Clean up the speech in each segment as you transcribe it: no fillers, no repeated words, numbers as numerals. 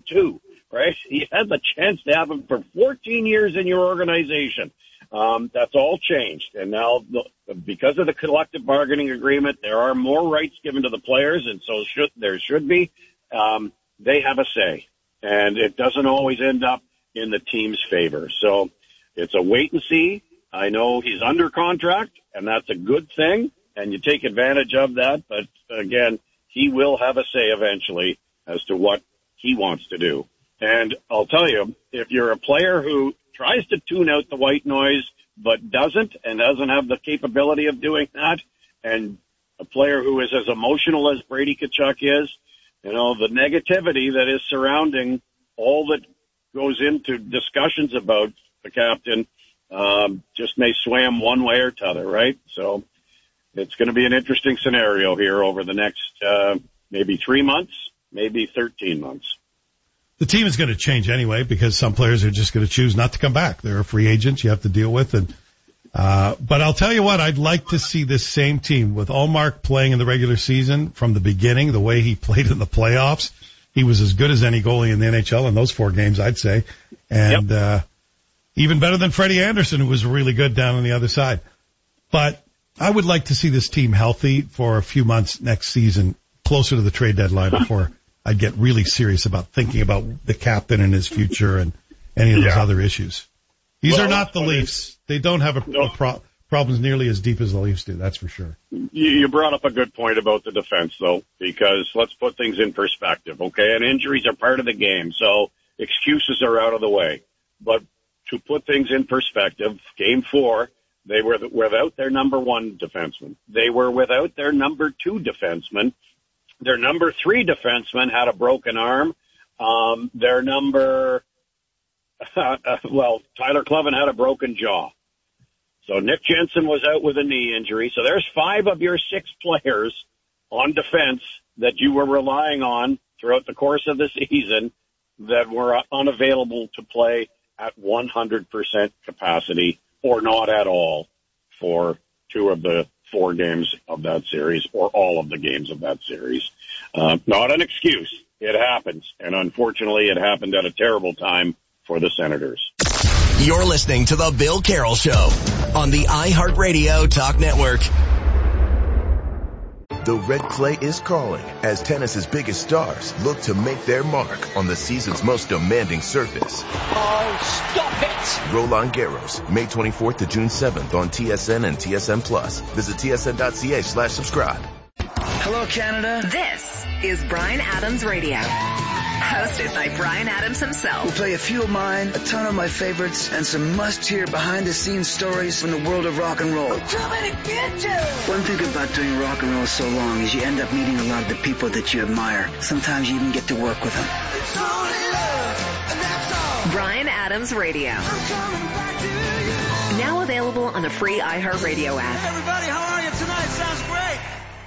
2, right? You had the chance to have him for 14 years in your organization. That's all changed. And now, because of the collective bargaining agreement, there are more rights given to the players, and so there should be. They have a say, and it doesn't always end up in the team's favor. So it's a wait and see. I know he's under contract, and that's a good thing, and you take advantage of that. But, again, he will have a say eventually as to what he wants to do. And I'll tell you, if you're a player who tries to tune out the white noise but doesn't have the capability of doing that, and a player who is as emotional as Brady Tkachuk is, you know, the negativity that is surrounding all that goes into discussions about the captain just may swam one way or t'other, right? So it's going to be an interesting scenario here over the next maybe 3 months, maybe 13 months. The team is going to change anyway because some players are just going to choose not to come back. They're a free agent you have to deal with. And but I'll tell you what, I'd like to see this same team with Ullmark playing in the regular season from the beginning, the way he played in the playoffs. He was as good as any goalie in the NHL in those 4 games, I'd say. And even better than Freddie Anderson, who was really good down on the other side. But I would like to see this team healthy for a few months next season, closer to the trade deadline before I'd get really serious about thinking about the captain and his future and any of those other issues. These are not the Leafs. They don't have problems nearly as deep as the Leafs do, that's for sure. You brought up a good point about the defense, though, because let's put things in perspective, okay? And injuries are part of the game, so excuses are out of the way. But to put things in perspective, Game 4, they were without their number 1 defenseman. They were without their number 2 defenseman. Their number 3 defenseman had a broken arm. Their Tyler Cleven had a broken jaw. So Nick Jensen was out with a knee injury. So there's 5 of your 6 players on defense that you were relying on throughout the course of the season that were unavailable to play at 100% capacity or not at all for 2 of the 4 games of that series or all of the games of that series. Not an excuse. It happens. And unfortunately, it happened at a terrible time for the Senators. You're listening to The Bill Carroll Show on the iHeartRadio Talk Network. The red clay is calling as tennis's biggest stars look to make their mark on the season's most demanding surface. Oh, stop it! Roland Garros, May 24th to June 7th on TSN and TSN Plus. Visit tsn.ca/subscribe. Hello, Canada. This is Bryan Adams Radio. Hosted by Bryan Adams himself. We'll play a few of mine, a ton of my favorites, and some must-hear behind-the-scenes stories from the world of rock and roll. I'm coming to get you! One thing about doing rock and roll so long is you end up meeting a lot of the people that you admire. Sometimes you even get to work with them. It's only love, and that's all. Bryan Adams Radio. I'm coming back to you. Now available on the free iHeartRadio app. Hey, everybody, how are you tonight? Sounds great.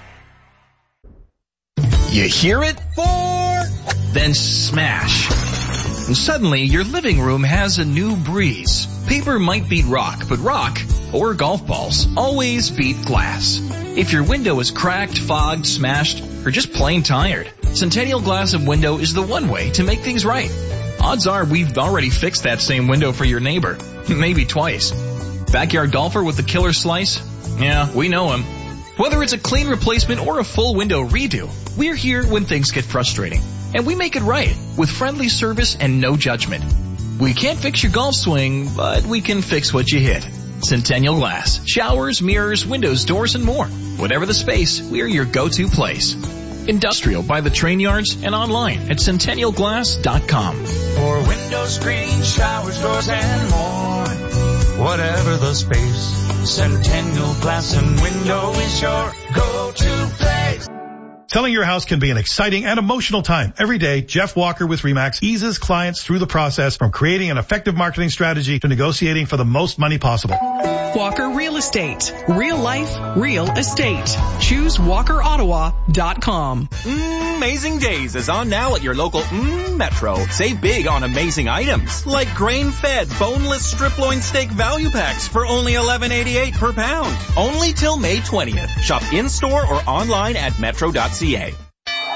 You hear it? 4, then smash. And suddenly your living room has a new breeze. Paper might beat rock, but rock, or golf balls, always beat glass. If your window is cracked, fogged, smashed, or just plain tired, Centennial Glass and Window is the one way to make things right. Odds are we've already fixed that same window for your neighbor. Maybe twice. Backyard golfer with the killer slice? Yeah, we know him. Whether it's a clean replacement or a full window redo, we're here when things get frustrating. And we make it right with friendly service and no judgment. We can't fix your golf swing, but we can fix what you hit. Centennial Glass. Showers, mirrors, windows, doors, and more. Whatever the space, we're your go-to place. Industrial by the train yards and online at centennialglass.com. For window screens, showers, doors, and more. Whatever the space, Centennial Glass and Window is your go-to place. Selling your house can be an exciting and emotional time. Every day, Jeff Walker with RE/MAX eases clients through the process from creating an effective marketing strategy to negotiating for the most money possible. Walker Real Estate. Real life, real estate. Choose WalkerOttawa.com. Amazing Days is on now at your local Metro. Save big on amazing items like grain-fed boneless strip loin steak value packs for only $11.88 per pound. Only till May 20th. Shop in-store or online at metro.ca.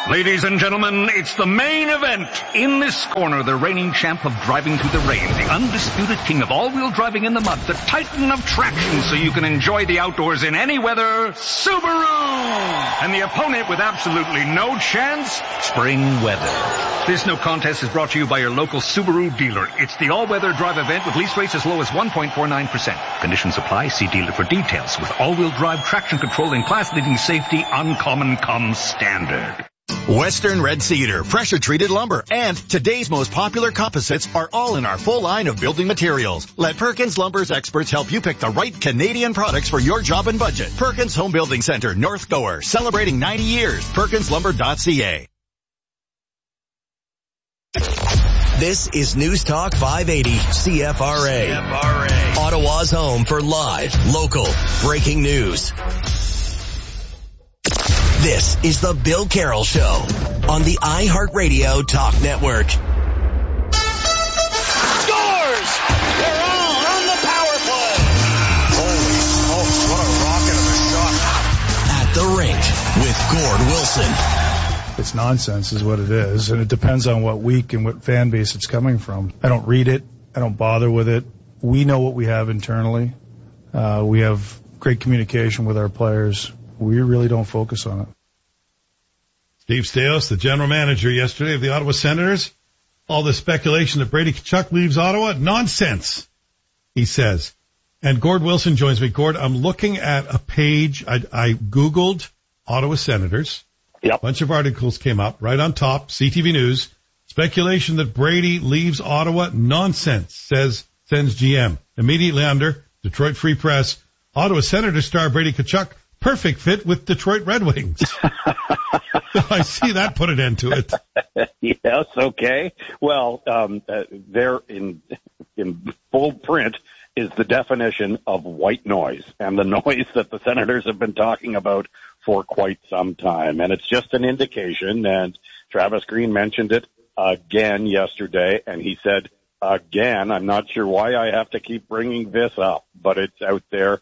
Ladies and gentlemen, it's the main event. In this corner, the reigning champ of driving through the rain, the undisputed king of all-wheel driving in the mud, the titan of traction so you can enjoy the outdoors in any weather, Subaru! And the opponent with absolutely no chance, spring weather. This no contest is brought to you by your local Subaru dealer. It's the all-weather drive event with lease rates as low as 1.49%. Conditions apply. See dealer for details. With all-wheel drive traction control and class-leading safety, Uncommon comes standard. Western Red Cedar, pressure-treated lumber, and today's most popular composites are all in our full line of building materials. Let Perkins Lumber's experts help you pick the right Canadian products for your job and budget. Perkins Home Building Center, North Gower, celebrating 90 years. PerkinsLumber.ca. This is News Talk 580 CFRA. Ottawa's home for live, local, breaking news. This is the Bill Carroll Show on the iHeartRadio Talk Network. Scores! They're on the power play. Holy smokes, what a rocket of a shot. At the rink with Gord Wilson. It's nonsense is what it is, and it depends on what week and what fan base it's coming from. I don't read it. I don't bother with it. We know what we have internally. We have great communication with our players. We really don't focus on it. Steve Staios, the general manager yesterday of the Ottawa Senators. All the speculation that Brady Tkachuk leaves Ottawa, nonsense, he says. And Gord Wilson joins me. Gord, I'm looking at a page. I Googled Ottawa Senators. Yep. A bunch of articles came up right on top, CTV News. Speculation that Brady leaves Ottawa, nonsense, sends GM. Immediately under, Detroit Free Press, Ottawa Senators star Brady Tkachuk, perfect fit with Detroit Red Wings. I see that put an end to it. Yes, okay. Well, there in full print is the definition of white noise, and the noise that the Senators have been talking about for quite some time. And it's just an indication, and Travis Green mentioned it again yesterday, and he said, again, I'm not sure why I have to keep bringing this up, but it's out there.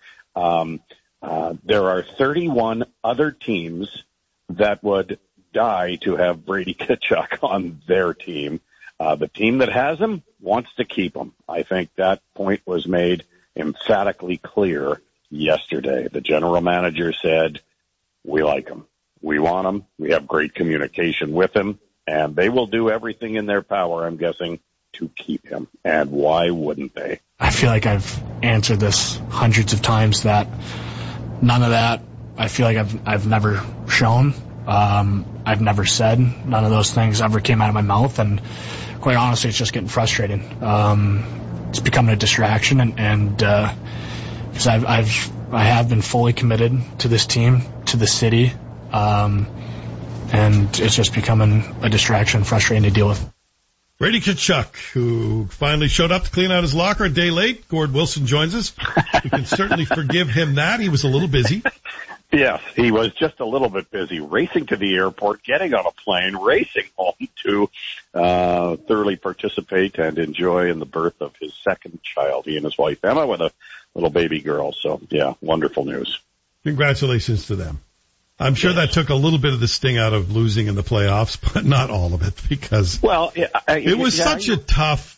There are 31 other teams that would die to have Brady Tkachuk on their team. The team that has him wants to keep him. I think that point was made emphatically clear yesterday. The general manager said, we like him. We want him. We have great communication with him, and they will do everything in their power, I'm guessing, to keep him. And why wouldn't they? I feel like I've answered this hundreds of times that none of that I feel like I've never shown. I've never said. None of those things ever came out of my mouth, and quite honestly, it's just getting frustrating. It's becoming a distraction, and because I have been fully committed to this team, to the city, and it's just becoming a distraction, frustrating to deal with. Brady Tkachuk, who finally showed up to clean out his locker a day late. Gord Wilson joins us. We can certainly forgive him that. He was a little busy. Yes, he was just a little bit busy racing to the airport, getting on a plane, racing home to thoroughly participate and enjoy in the birth of his second child. He and his wife, Emma, with a little baby girl. So, yeah, wonderful news. Congratulations to them. I'm sure that took a little bit of the sting out of losing in the playoffs, but not all of it, because it was such a tough,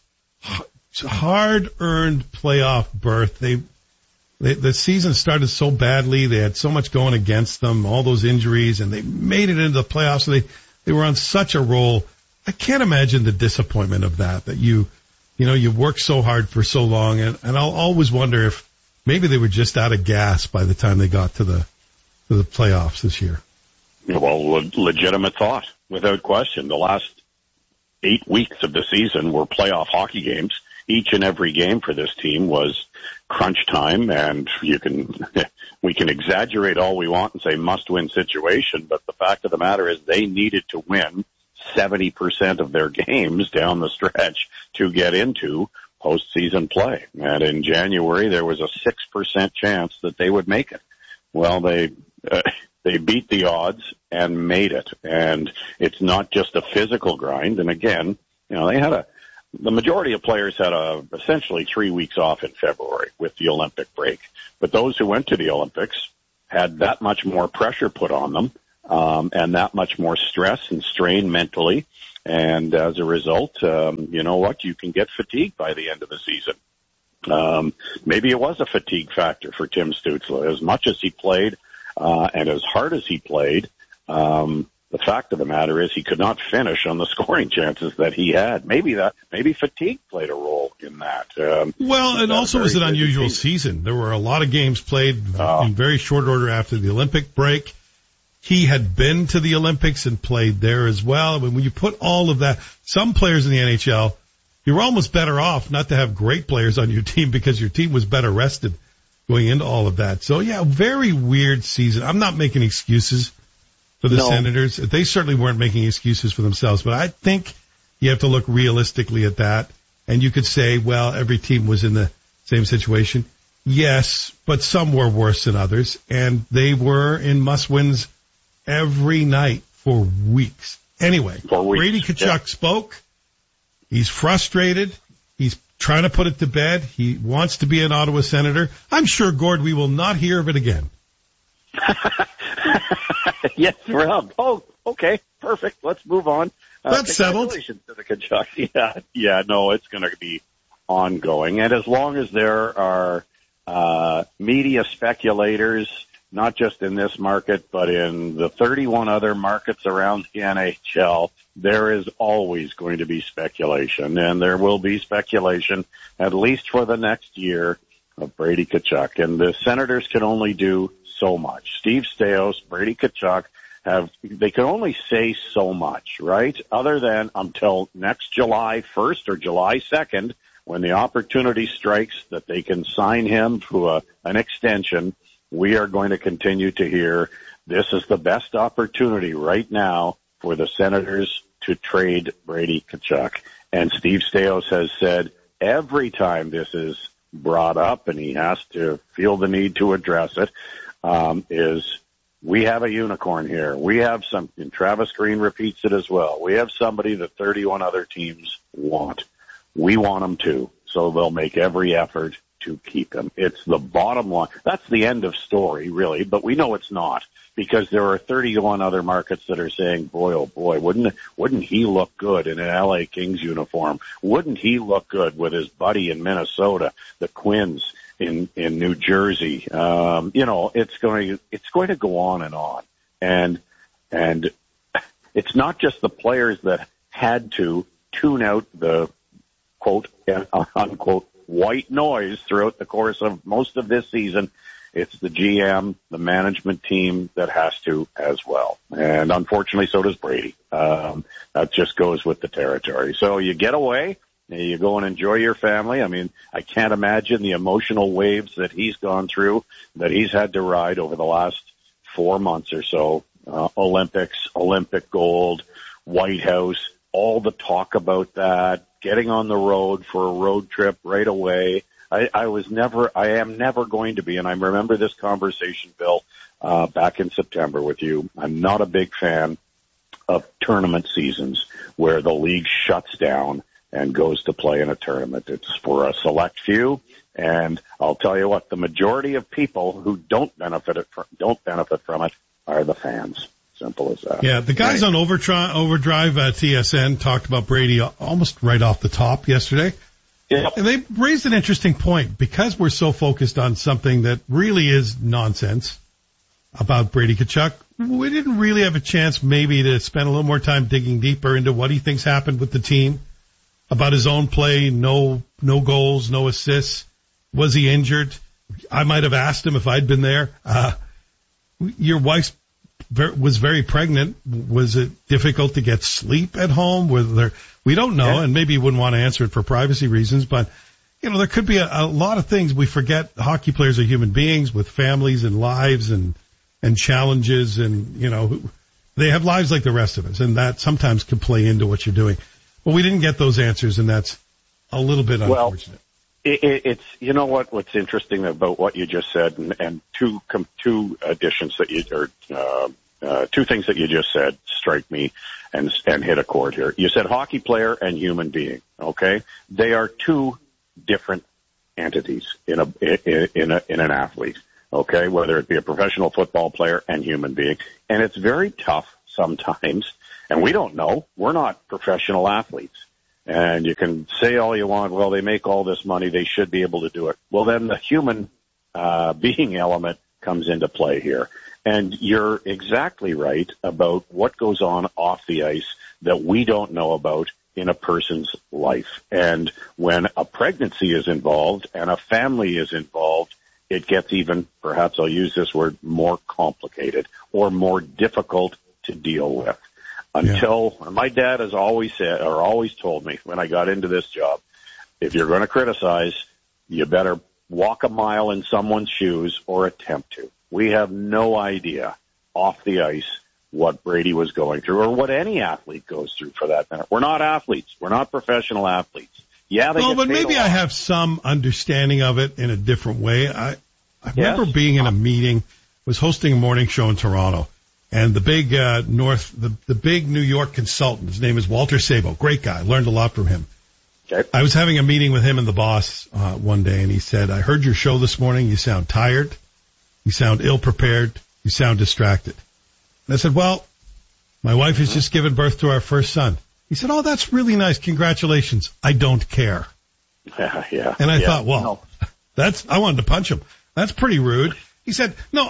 hard-earned playoff berth. The season started so badly. They had so much going against them, all those injuries, and they made it into the playoffs. So they were on such a roll. I can't imagine the disappointment of that you worked so hard for so long, and I'll always wonder if maybe they were just out of gas by the time they got to the playoffs this year. Well, legitimate thought, without question. The last 8 weeks of the season were playoff hockey games. Each and every game for this team was crunch time, and we can exaggerate all we want and say must-win situation, but the fact of the matter is they needed to win 70% of their games down the stretch to get into postseason play. And in January, there was a 6% chance that they would make it. Well, they beat the odds and made it. And it's not just a physical grind. And again, the majority of players had essentially 3 weeks off in February with the Olympic break. But those who went to the Olympics had that much more pressure put on them. and that much more stress and strain mentally. And as a result, you know what? You can get fatigued by the end of the season. Maybe it was a fatigue factor for Tim Stützle. As much as he played, and as hard as he played, the fact of the matter is he could not finish on the scoring chances that he had. Maybe fatigue played a role in that. Well, and also it was an unusual season. There were a lot of games played in very short order after the Olympic break. He had been to the Olympics and played there as well. I mean, when you put all of that, some players in the NHL, you're almost better off not to have great players on your team because your team was better rested going into all of that. So, yeah, very weird season. I'm not making excuses for the Senators. They certainly weren't making excuses for themselves, but I think you have to look realistically at that. And you could say, well, every team was in the same situation. Yes, but some were worse than others, and they were in must-wins every night for weeks. Anyway, Brady Tkachuk spoke. He's frustrated. He's trying to put it to bed. He wants to be an Ottawa Senator. I'm sure, Gord, we will not hear of it again. Yes, Rob. Oh, okay. Perfect. Let's move on. That's settled. Congratulations to the Tkachuk. Yeah, no, it's going to be ongoing. And as long as there are media speculators, not just in this market, but in the 31 other markets around the NHL, there is always going to be speculation. And there will be speculation, at least for the next year, of Brady Tkachuk. And the Senators can only do so much. Steve Staios, Brady Tkachuk, they can only say so much, right? Other than until next July 1st or July 2nd, when the opportunity strikes that they can sign him to an extension, we are going to continue to hear this is the best opportunity right now for the Senators to trade Brady Tkachuk. And Steve Staios has said every time this is brought up, and he has to feel the need to address it, is we have a unicorn here. We have something. Travis Green repeats it as well. We have somebody that 31 other teams want. We want him too. So they'll make every effort to keep him. It's the bottom line. That's the end of story, really, but we know it's not, because there are 31 other markets that are saying, boy, oh boy, wouldn't he look good in an LA Kings uniform? Wouldn't he look good with his buddy in Minnesota, the Quins in New Jersey? It's going to go on and on. And it's not just the players that had to tune out the quote unquote white noise throughout the course of most of this season. It's the GM, the management team that has to as well. And unfortunately, so does Brady. That just goes with the territory. So you get away, you go and enjoy your family. I mean, I can't imagine the emotional waves that he's gone through, that he's had to ride over the last 4 months or so. Olympics, Olympic gold, White House, all the talk about that, getting on the road for a road trip right away. I am never going to be, and I remember this conversation, Bill, back in September with you. I'm not a big fan of tournament seasons where the league shuts down and goes to play in a tournament. It's for a select few, and I'll tell you what, the majority of people who don't benefit from it are the fans. Simple as that. Yeah, the guys on Overdrive at TSN talked about Brady almost right off the top yesterday. Yeah. And they raised an interesting point, because we're so focused on something that really is nonsense about Brady Tkachuk. We didn't really have a chance maybe to spend a little more time digging deeper into what he thinks happened with the team, about his own play, no goals, no assists. Was he injured? I might have asked him if I'd been there. Your wife was very pregnant. Was it difficult to get sleep at home? We don't know, and maybe you wouldn't want to answer it for privacy reasons, but there could be a lot of things. We forget hockey players are human beings with families and lives and challenges, and they have lives like the rest of us, and that sometimes can play into what you're doing. But we didn't get those answers, and that's a little bit unfortunate. It's what's interesting about what you just said, and two additions that two things that you just said strike me and hit a chord here. You said hockey player and human being. Okay, they are two different entities in an athlete. okay, whether it be a professional football player and human being. And it's very tough sometimes, and we don't know. We're not professional athletes. And you can say all you want, well, they make all this money, they should be able to do it. Well, then the human being element comes into play here. And you're exactly right about what goes on off the ice that we don't know about in a person's life. And when a pregnancy is involved and a family is involved, it gets even, perhaps I'll use this word, more complicated or more difficult to deal with. Until my dad has always said, or always told me when I got into this job, if you're going to criticize, you better walk a mile in someone's shoes or attempt to. We have no idea off the ice what Brady was going through or what any athlete goes through for that matter. We're not athletes. We're not professional athletes. Yeah, they get but paid maybe I have some understanding of it in a different way. I remember being in a meeting, was hosting a morning show in Toronto, and the big the big New York consultant, his name is Walter Sabo, great guy, learned a lot from him. Okay. I was having a meeting with him and the boss one day, and he said, I heard your show this morning. You sound tired. You sound ill-prepared. You sound distracted. And I said, well, my wife has just given birth to our first son. He said, oh, that's really nice. Congratulations. I don't care. Yeah. And I thought, well, I wanted to punch him. That's pretty rude. He said, no,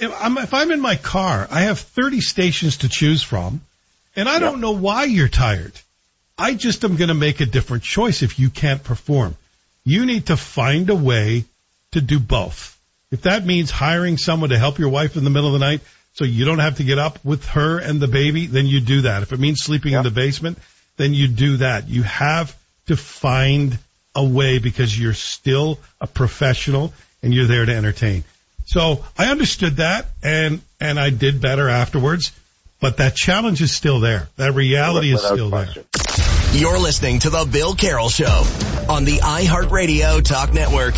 if I'm in my car, I have 30 stations to choose from, and I don't know why you're tired. I just am going to make a different choice if you can't perform. You need to find a way to do both. If that means hiring someone to help your wife in the middle of the night so you don't have to get up with her and the baby, then you do that. If it means sleeping in the basement, then you do that. You have to find a way because you're still a professional and you're there to entertain. So I understood that and I did better afterwards, but that challenge is still there. That reality is still there. You're listening to The Bill Carroll Show on the iHeartRadio Talk Network.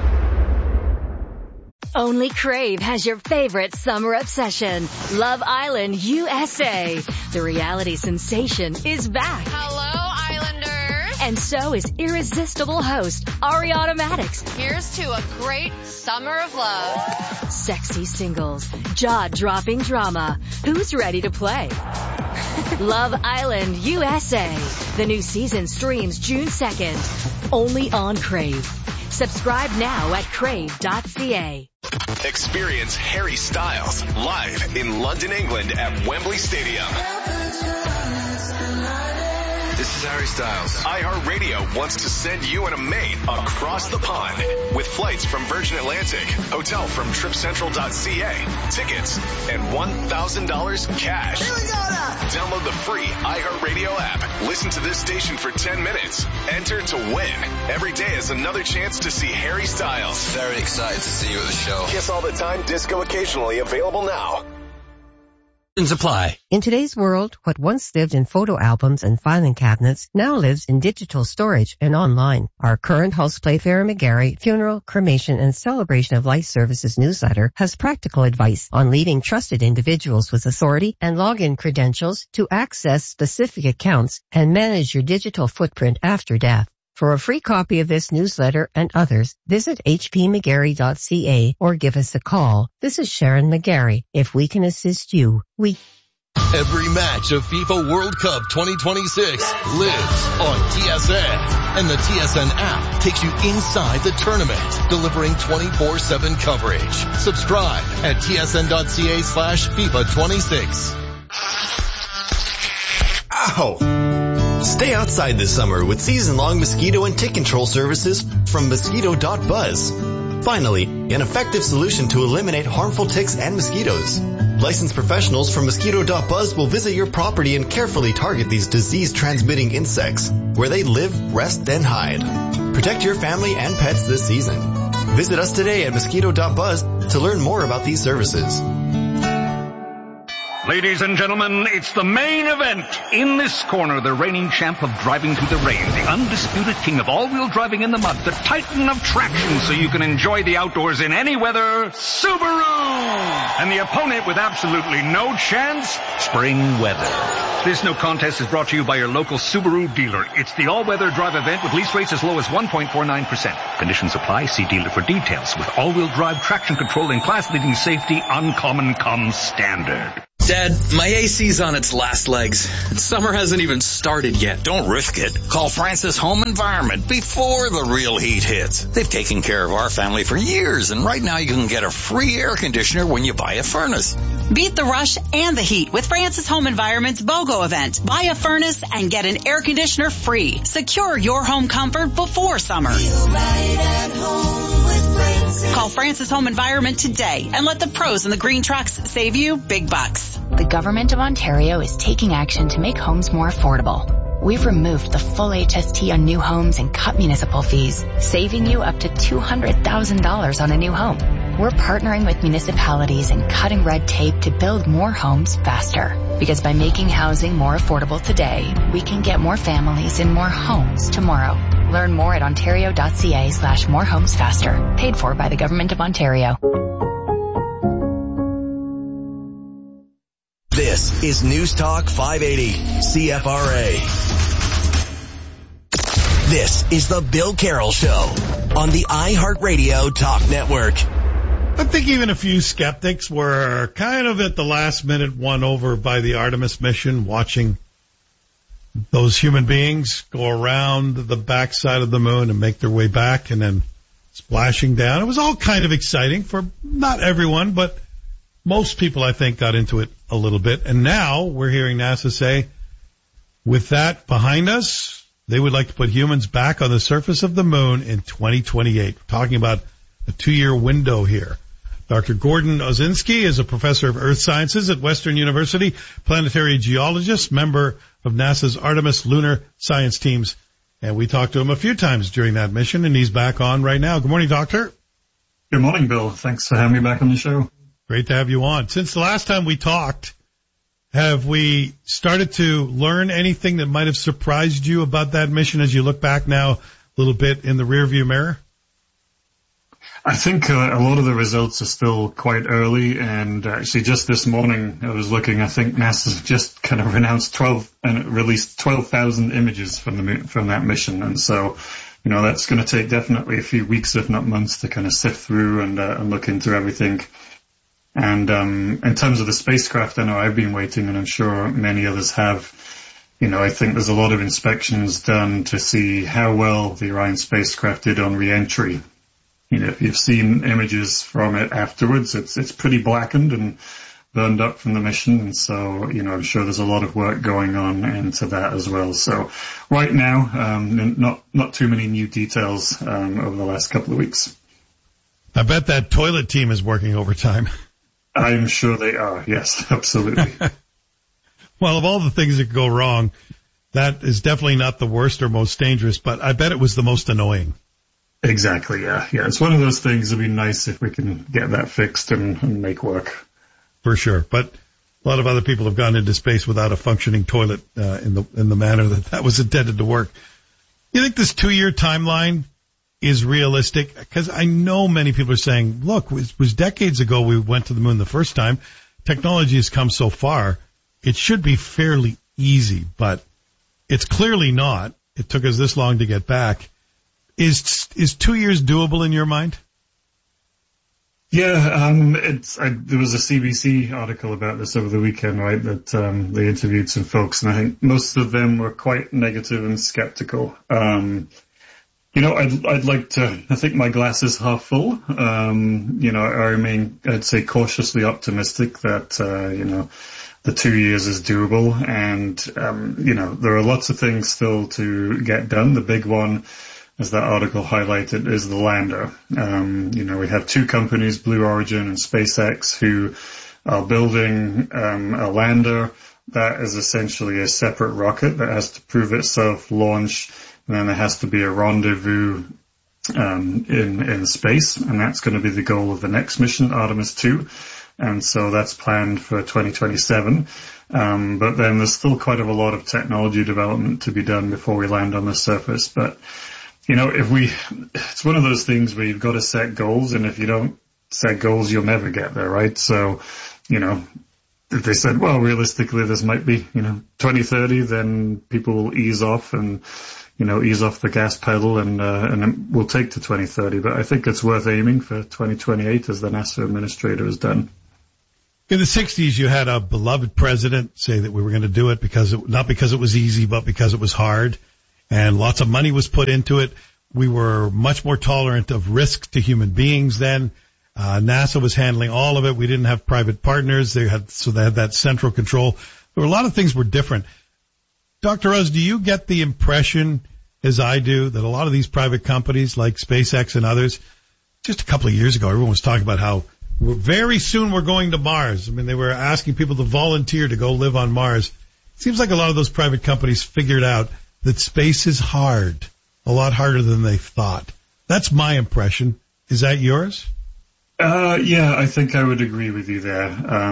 Only Crave has your favorite summer obsession, Love Island USA. The reality sensation is back. Hello, Islanders. And so is irresistible host Ariana Madix. Here's to a great summer of love. Sexy singles, jaw-dropping drama. Who's ready to play? Love Island USA. The new season streams June 2nd. Only on Crave. Subscribe now at crave.ca. Experience Harry Styles live in London, England at Wembley Stadium. This is Harry Styles. iHeartRadio wants to send you and a mate across the pond with flights from Virgin Atlantic, hotel from TripCentral.ca, tickets, and $1,000 cash. Here we go now. Download the free iHeartRadio app. Listen to this station for 10 minutes. Enter to win. Every day is another chance to see Harry Styles. Very excited to see you at the show. Kiss all the time, disco occasionally, available now. Apply. In today's world, what once lived in photo albums and filing cabinets now lives in digital storage and online. Our current House Playfair McGarry Funeral, Cremation, and Celebration of Life Services newsletter has practical advice on leading trusted individuals with authority and login credentials to access specific accounts and manage your digital footprint after death. For a free copy of this newsletter and others, visit hpmcgarry.ca or give us a call. This is Sharon McGarry. If we can assist you, we... Every match of FIFA World Cup 2026 lives on TSN. And the TSN app takes you inside the tournament, delivering 24/7 coverage. Subscribe at tsn.ca/FIFA26. Ow! Stay outside this summer with season-long mosquito and tick control services from Mosquito.buzz. Finally, an effective solution to eliminate harmful ticks and mosquitoes. Licensed professionals from Mosquito.buzz will visit your property and carefully target these disease-transmitting insects, where they live, rest, and hide. Protect your family and pets this season. Visit us today at Mosquito.buzz to learn more about these services. Ladies and gentlemen, it's the main event. In this corner, the reigning champ of driving through the rain, the undisputed king of all-wheel driving in the mud, the titan of traction so you can enjoy the outdoors in any weather, Subaru! And the opponent with absolutely no chance, spring weather. This no contest is brought to you by your local Subaru dealer. It's the all-weather drive event with lease rates as low as 1.49%. Conditions apply. See dealer for details. With all-wheel drive traction control and class-leading safety, Uncommon comes standard. Dad, my AC's on its last legs. Summer hasn't even started yet. Don't risk it. Call Francis Home Environment before the real heat hits. They've taken care of our family for years, and right now you can get a free air conditioner when you buy a furnace. Beat the rush and the heat with Francis Home Environment's BOGO event. Buy a furnace and get an air conditioner free. Secure your home comfort before summer. Feel right at home with Francis. Call Francis Home Environment today and let the pros in the green trucks save you big bucks. The Government of Ontario is taking action to make homes more affordable. We've removed the full HST on new homes and cut municipal fees, saving you up to $200,000 on a new home. We're partnering with municipalities and cutting red tape to build more homes faster. Because by making housing more affordable today, we can get more families in more homes tomorrow. Learn more at ontario.ca/morehomesfaster. Paid for by the Government of Ontario. This is News Talk 580, CFRA. This is the Bill Carroll Show on the iHeartRadio Talk Network. I think even a few skeptics were kind of at the last minute won over by the Artemis mission, watching those human beings go around the backside of the moon and make their way back and then splashing down. It was all kind of exciting for not everyone, but most people, I think, got into it a little bit. And now we're hearing NASA say, with that behind us, they would like to put humans back on the surface of the moon in 2028. We're talking about a 2-year window here. Dr. Gordon Ozynski is a professor of earth sciences at Western University, planetary geologist, member of NASA's Artemis lunar science teams. And we talked to him a few times during that mission, and he's back on right now. Good morning, Doctor. Good morning, Bill. Thanks for having me back on the show. Great to have you on. Since the last time we talked, have we started to learn anything that might have surprised you about that mission as you look back now a little bit in the rearview mirror? I think a lot of the results are still quite early, and actually just this morning I was looking, I think NASA's just kind of announced released 12,000 images from that mission, and so, you know, that's going to take definitely a few weeks, if not months, to kind of sift through and look into everything. And in terms of the spacecraft, I know I've been waiting, and I'm sure many others have. You know, I think there's a lot of inspections done to see how well the Orion spacecraft did on re-entry. You know, if you've seen images from it afterwards, it's pretty blackened and burned up from the mission. And so, you know, I'm sure there's a lot of work going on into that as well. So right now, not too many new details over the last couple of weeks. I bet that toilet team is working overtime. I'm sure they are. Yes, absolutely. Well, of all the things that could go wrong, that is definitely not the worst or most dangerous, but I bet it was the most annoying. Exactly, yeah. Yeah, it's one of those things that would be nice if we can get that fixed and make work. For sure. But a lot of other people have gone into space without a functioning toilet in the manner that was intended to work. You think this 2-year timeline is realistic? Because I know many people are saying, look, it was decades ago we went to the moon the first time. Technology has come so far. It should be fairly easy, but it's clearly not. It took us this long to get back. Is 2 years doable in your mind? Yeah, there was a CBC article about this over the weekend, right, that they interviewed some folks, and I think most of them were quite negative and skeptical. You know, I'd like to, I think my glass is half full. You know, I remain, I'd say, cautiously optimistic that, you know, the 2 years is doable. And, you know, there are lots of things still to get done. The big one, as that article highlighted, is the lander. You know, we have two companies, Blue Origin and SpaceX, who are building a lander that is essentially a separate rocket that has to prove itself, launch, and then there has to be a rendezvous in space, and that's going to be the goal of the next mission, Artemis 2. And so that's planned for 2027. But then there's still quite a lot of technology development to be done before we land on the surface. But, it's one of those things where you've got to set goals, and if you don't set goals, you'll never get there, right? So, if they said, well, realistically, this might be, 2030, then people will ease off and, ease off the gas pedal and it will take to 2030. But I think it's worth aiming for 2028, as the NASA administrator has done. In the 60s, you had a beloved president say that we were going to do it not because it was easy, but because it was hard, and lots of money was put into it. We were much more tolerant of risk to human beings then. NASA was handling all of it. We didn't have private partners. They had that central control. There were a lot of things were different. Dr. Rose, do you get the impression, as I do, that a lot of these private companies like SpaceX and others, just a couple of years ago, everyone was talking about how very soon we're going to Mars. I mean, they were asking people to volunteer to go live on Mars. It seems like a lot of those private companies figured out that space is hard, a lot harder than they thought. That's my impression. Is that yours? Yeah, I think I would agree with you there.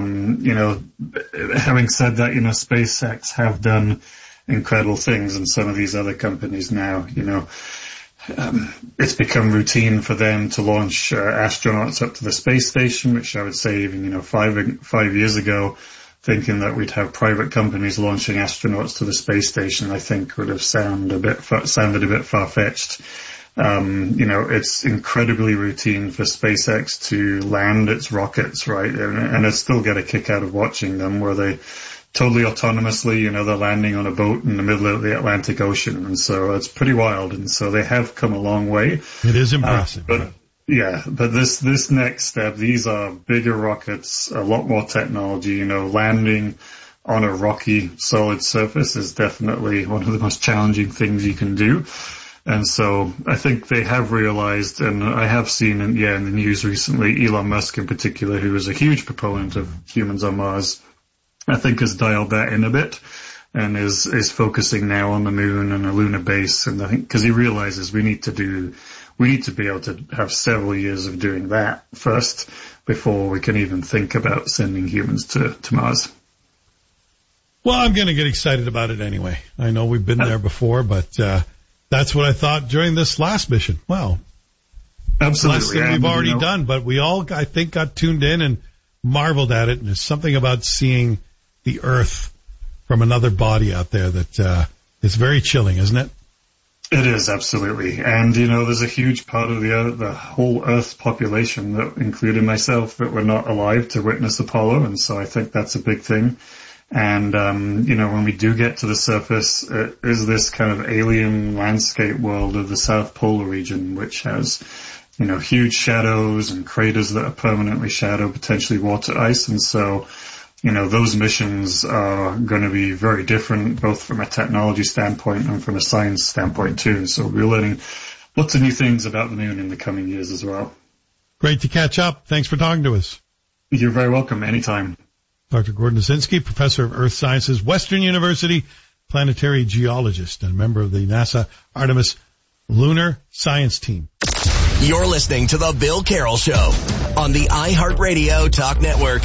Having said that, SpaceX have done incredible things, and some of these other companies now, it's become routine for them to launch astronauts up to the space station, which I would say even, 5 years ago, thinking that we'd have private companies launching astronauts to the space station, I think would have sounded a bit far-fetched. It's incredibly routine for SpaceX to land its rockets, right? And I still get a kick out of watching them, where they totally autonomously, they're landing on a boat in the middle of the Atlantic Ocean. And so it's pretty wild. And so they have come a long way. It is impressive. But this next step, these are bigger rockets, a lot more technology, landing on a rocky, solid surface is definitely one of the most challenging things you can do. And so I think they have realized, and I have seen in the news recently, Elon Musk in particular, who is a huge proponent of humans on Mars, I think has dialed that in a bit and is focusing now on the moon and a lunar base. And I think because he realizes we need to be able to have several years of doing that first before we can even think about sending humans to Mars. Well, I'm going to get excited about it anyway. I know we've been there before, but that's what I thought during this last mission. Well, absolutely. Less than we've already done, but we all, I think, got tuned in and marveled at it. And there's something about seeing the Earth from another body out there that is very chilling, isn't it? It is, absolutely. And, there's a huge part of the whole Earth population, that included myself, that were not alive to witness Apollo. And so I think that's a big thing. And, when we do get to the surface, it is this kind of alien landscape world of the South Polar region, which has, huge shadows and craters that are permanently shadowed, potentially water ice. And so, those missions are going to be very different, both from a technology standpoint and from a science standpoint too. So we're learning lots of new things about the moon in the coming years as well. Great to catch up. Thanks for talking to us. You're very welcome. Anytime. Dr. Gordon Osinski, professor of Earth Sciences, Western University, planetary geologist, and member of the NASA Artemis Lunar Science Team. You're listening to The Bill Carroll Show on the iHeartRadio Talk Network.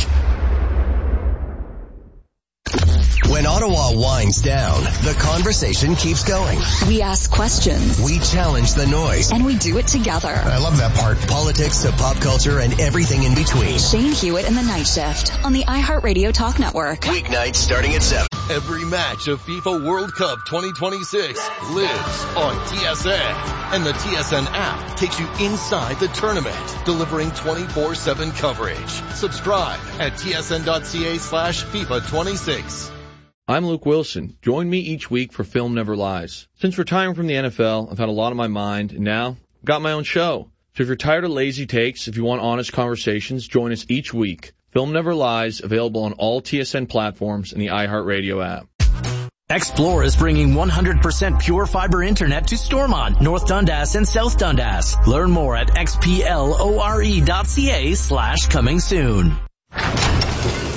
When Ottawa winds down, the conversation keeps going. We ask questions. We challenge the noise. And we do it together. I love that part. Politics to pop culture and everything in between. Shane Hewitt and the Night Shift on the iHeartRadio Talk Network. Weeknights starting at 7. Every match of FIFA World Cup 2026 lives on TSN. And the TSN app takes you inside the tournament, delivering 24/7 coverage. Subscribe at tsn.ca/FIFA26. I'm Luke Wilson. Join me each week for Film Never Lies. Since retiring from the NFL, I've had a lot on my mind, and now I've got my own show. So if you're tired of lazy takes, if you want honest conversations, join us each week. Film Never Lies, available on all TSN platforms and the iHeartRadio app. Xplore is bringing 100% pure fiber internet to Stormont, North Dundas, and South Dundas. Learn more at xplore.ca/coming soon.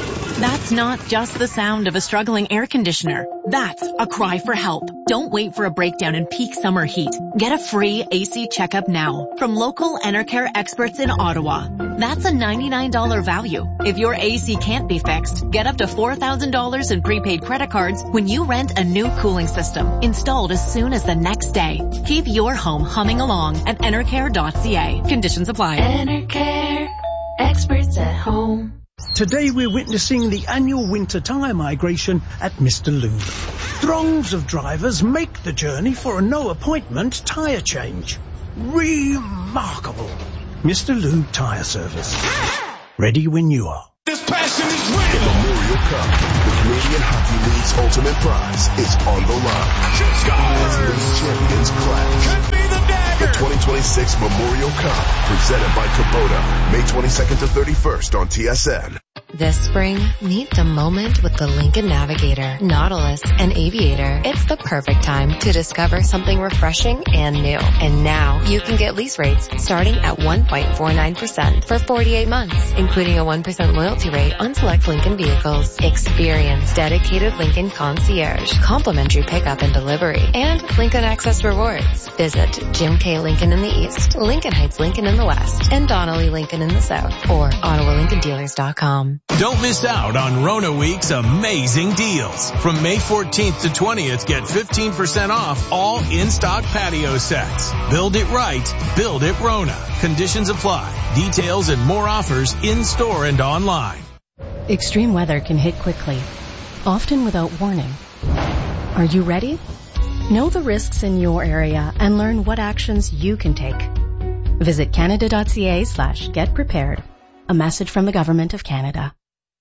That's not just the sound of a struggling air conditioner. That's a cry for help. Don't wait for a breakdown in peak summer heat. Get a free AC checkup now from local Enercare experts in Ottawa. That's a $99 value. If your AC can't be fixed, get up to $4,000 in prepaid credit cards when you rent a new cooling system installed as soon as the next day. Keep your home humming along at enercare.ca. Conditions apply. Enercare, experts at home. Today we're witnessing the annual winter tyre migration at Mr. Lube. Throngs of drivers make the journey for a no-appointment tyre change. Remarkable. Mr. Lube Tyre Service. Ready when you are. This passion is real. The Memorial Cup, the Canadian Hockey League's ultimate prize, is on the line. As League champions clash. Could be the dagger. The 2026 Memorial Cup, presented by Kubota, May 22nd to 31st on TSN. This spring, meet the moment with the Lincoln Navigator, Nautilus, and Aviator. It's the perfect time to discover something refreshing and new. And now, you can get lease rates starting at 1.49% for 48 months, including a 1% loyalty rate on select Lincoln vehicles. Experience dedicated Lincoln concierge, complimentary pickup and delivery, and Lincoln Access Rewards. Visit Jim K. Lincoln in the East, Lincoln Heights Lincoln in the West, and Donnelly Lincoln in the South, or OttawaLincolnDealers.com. Don't miss out on Rona Week's amazing deals. From May 14th to 20th, get 15% off all in-stock patio sets. Build it right. Build it Rona. Conditions apply. Details and more offers in-store and online. Extreme weather can hit quickly, often without warning. Are you ready? Know the risks in your area and learn what actions you can take. Visit canada.ca/getprepared. A message from the Government of Canada.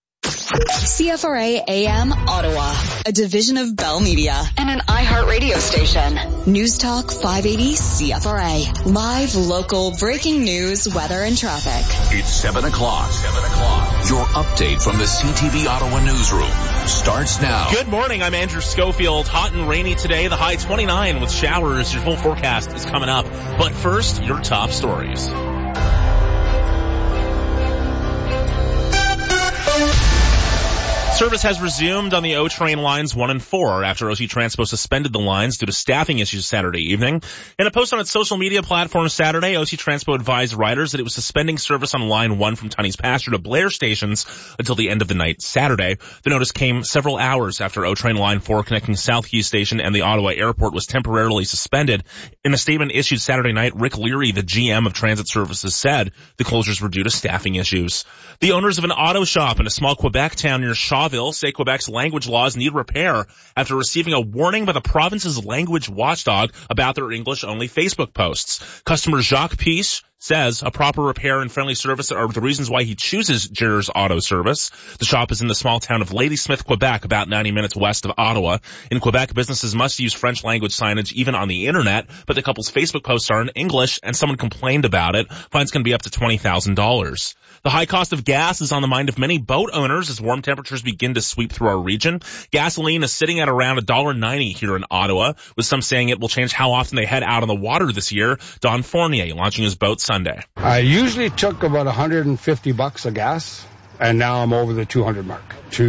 CFRA AM Ottawa, a division of Bell Media and an iHeart radio station. News Talk 580 CFRA. Live, local, breaking news, weather, and traffic. It's 7 o'clock. Your update from the CTV Ottawa newsroom starts now. Good morning. I'm Andrew Schofield. Hot and rainy today. The high 29 with showers. Your full forecast is coming up. But first, your top stories. Service has resumed on the O train lines 1 and 4 after OC Transpo suspended the lines due to staffing issues Saturday evening. In a post on its social media platform Saturday, OC Transpo advised riders that it was suspending service on line 1 from Tunney's Pasture to Blair stations until the end of the night Saturday. The notice came several hours after O train line 4 connecting South Hughes Station and the Ottawa Airport was temporarily suspended. In a statement issued Saturday night, Rick Leary, the GM of Transit Services, said the closures were due to staffing issues. The owners of an auto shop in a small Quebec town near Shawville say Quebec's language laws need repair after receiving a warning by the province's language watchdog about their English-only Facebook posts. Customer Jacques Piche says a proper repair and friendly service are the reasons why he chooses Jer's Auto Service. The shop is in the small town of Ladysmith, Quebec, about 90 minutes west of Ottawa. In Quebec, businesses must use French language signage even on the internet, but the couple's Facebook posts are in English and someone complained about it. Fines can be up to $20,000. The high cost of gas is on the mind of many boat owners as warm temperatures begin to sweep through our region. Gasoline is sitting at around $1.90 here in Ottawa, with some saying it will change how often they head out on the water this year. Don Fournier launching his boat Sunday. I usually took about $150 of gas, and now I'm over the 200 mark.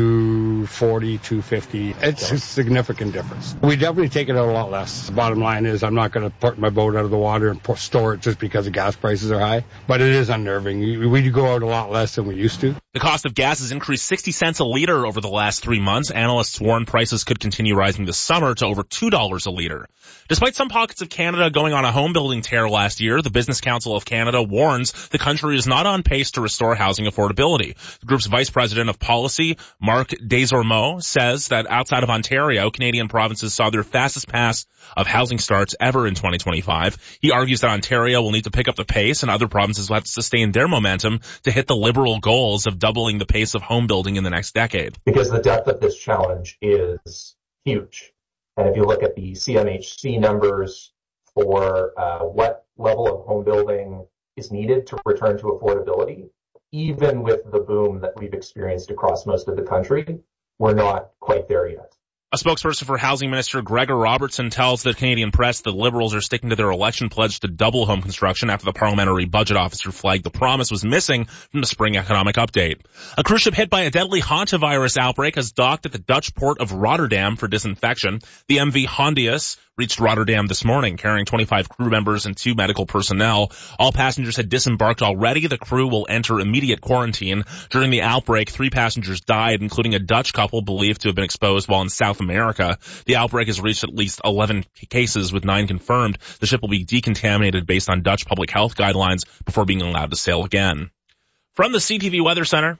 240, 250. It's a significant difference. We definitely take it out a lot less. The bottom line is I'm not going to put my boat out of the water and store it just because the gas prices are high. But it is unnerving. We go out a lot less than we used to. The cost of gas has increased 60 cents a liter over the last 3 months. Analysts warn prices could continue rising this summer to over $2 a liter. Despite some pockets of Canada going on a home building tear last year, the Business Council of Canada warns the country is not on pace to restore housing affordability. The group's vice president of policy, Marc Desormeaux, says that outside of Ontario, Canadian provinces saw their fastest pace of housing starts ever in 2025. He argues that Ontario will need to pick up the pace and other provinces will have to sustain their momentum to hit the Liberal goals of doubling the pace of home building in the next decade. Because the depth of this challenge is huge. And if you look at the CMHC numbers for what level of home building is needed to return to affordability, even with the boom that we've experienced across most of the country, we're not quite there yet. A spokesperson for Housing Minister Gregor Robertson tells the Canadian Press the Liberals are sticking to their election pledge to double home construction after the parliamentary budget officer flagged the promise was missing from the spring economic update. A cruise ship hit by a deadly hantavirus outbreak has docked at the Dutch port of Rotterdam for disinfection. The MV Hondius reached Rotterdam this morning, carrying 25 crew members and 2 medical personnel. All passengers had disembarked already. The crew will enter immediate quarantine. During the outbreak, 3 passengers died, including a Dutch couple believed to have been exposed while in South America. The outbreak has reached at least 11 cases, with 9 confirmed. The ship will be decontaminated based on Dutch public health guidelines before being allowed to sail again. From the CTV Weather Center.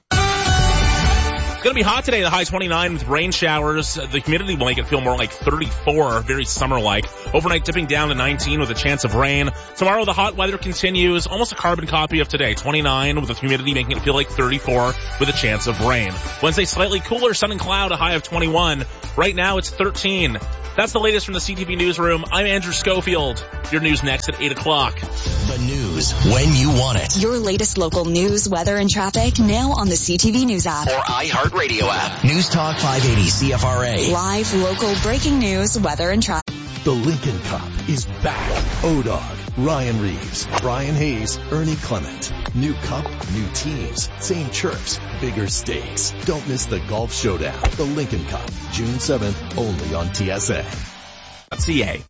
It's going to be hot today, the high 29 with rain showers. The humidity will make it feel more like 34, very summer-like. Overnight dipping down to 19 with a chance of rain. Tomorrow the hot weather continues, almost a carbon copy of today. 29 with the humidity making it feel like 34 with a chance of rain. Wednesday slightly cooler, sun and cloud, a high of 21. Right now it's 13. That's the latest from the CTV Newsroom. I'm Andrew Schofield. Your news next at 8 o'clock. The news when you want it. Your latest local news, weather, and traffic now on the CTV News app. Or iHeartRadio app. News Talk 580 CFRA. Live local breaking news, weather, and traffic. The Lincoln Cup is back. O-Dog, Ryan Reeves, Brian Hayes, Ernie Clement. New cup, new teams, same chirps, bigger stakes. Don't miss the golf showdown. The Lincoln Cup, June 7th, only on TSN. CA.